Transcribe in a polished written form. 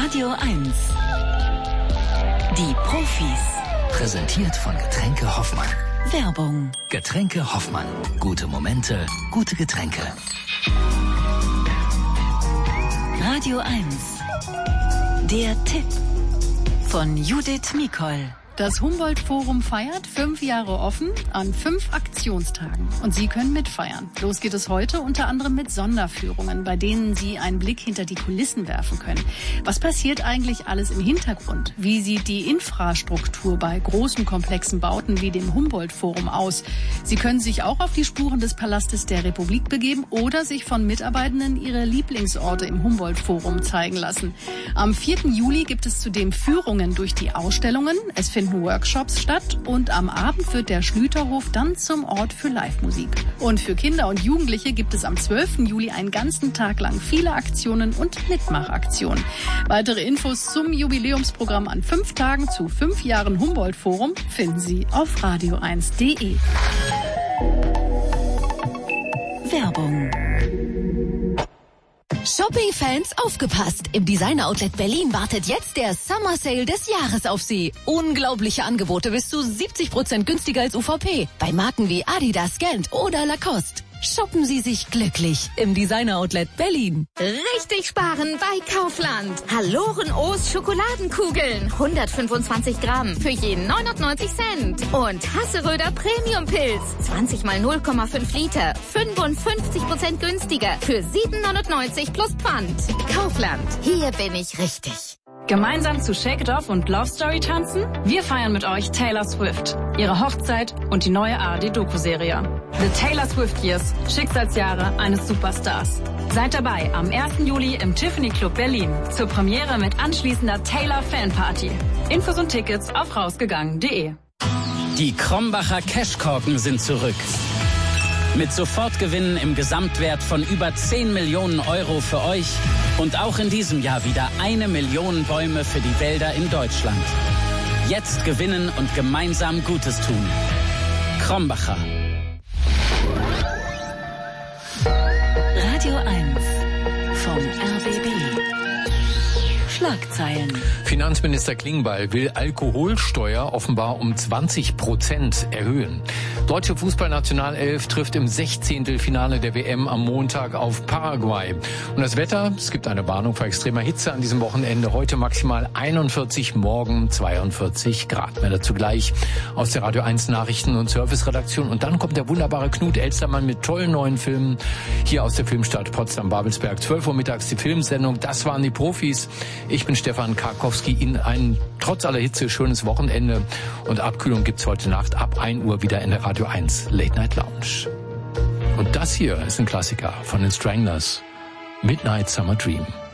Radio 1. Die Profis. Präsentiert von Getränke Hoffmann. Werbung. Getränke Hoffmann. Gute Momente, gute Getränke. Radio 1. Der Tipp von Judith Mikol. Das Humboldt-Forum feiert 5 Jahre offen an 5 Aktionstagen. Und Sie können mitfeiern. Los geht es heute unter anderem mit Sonderführungen, bei denen Sie einen Blick hinter die Kulissen werfen können. Was passiert eigentlich alles im Hintergrund? Wie sieht die Infrastruktur bei großen, komplexen Bauten wie dem Humboldt-Forum aus? Sie können sich auch auf die Spuren des Palastes der Republik begeben oder sich von Mitarbeitenden ihre Lieblingsorte im Humboldt-Forum zeigen lassen. Am 4. Juli gibt es zudem Führungen durch die Ausstellungen. Es finden Workshops statt und am Abend wird der Schlüterhof dann zum Ort für Live-Musik. Und für Kinder und Jugendliche gibt es am 12. Juli einen ganzen Tag lang viele Aktionen und Mitmachaktionen. Weitere Infos zum Jubiläumsprogramm an 5 Tagen zu 5 Jahren Humboldt-Forum finden Sie auf radio1.de. Werbung. Shopping-Fans, aufgepasst! Im Designer-Outlet Berlin wartet jetzt der Summer Sale des Jahres auf Sie. Unglaubliche Angebote bis zu 70% günstiger als UVP. Bei Marken wie Adidas, Gant oder Lacoste. Shoppen Sie sich glücklich im Designer-Outlet Berlin. Richtig sparen bei Kaufland. Haloren O's Schokoladenkugeln. 125 Gramm für jeden 99 Cent. Und Hasseröder Premium-Pilz. 20 mal 0,5 Liter. 55% günstiger für 7,99 plus Pfand. Kaufland. Hier bin ich richtig. Gemeinsam zu Shake It Off und Love Story tanzen? Wir feiern mit euch Taylor Swift, ihre Hochzeit und die neue ARD-Doku-Serie. The Taylor Swift Years, Schicksalsjahre eines Superstars. Seid dabei am 1. Juli im Tiffany Club Berlin zur Premiere mit anschließender Taylor Fanparty. Infos und Tickets auf rausgegangen.de. Die Krombacher Cashkorken sind zurück. Mit Sofortgewinnen im Gesamtwert von über 10 Millionen Euro für euch und auch in diesem Jahr wieder 1 Million Bäume für die Wälder in Deutschland. Jetzt gewinnen und gemeinsam Gutes tun. Krombacher. Radio 1 vom RBB. Schlagzeilen. Finanzminister Klingbeil will Alkoholsteuer offenbar um 20% erhöhen. Deutsche Fußballnationalelf trifft im 16. Finale der WM am Montag auf Paraguay. Und das Wetter, es gibt eine Warnung vor extremer Hitze an diesem Wochenende. Heute maximal 41, morgen 42 Grad. Mehr dazu gleich aus der Radio 1 Nachrichten- und Serviceredaktion. Und dann kommt der wunderbare Knut Elstermann mit tollen neuen Filmen hier aus der Filmstadt Potsdam-Babelsberg. 12 Uhr mittags die Filmsendung. Das waren die Profis. Ich bin Stefan Karkowski. Ihnen ein trotz aller Hitze schönes Wochenende. Und Abkühlung gibt's heute Nacht ab 1 Uhr wieder in der Radio 1 Late Night Lounge. Und das hier ist ein Klassiker von den Stranglers. Midnight Summer Dream.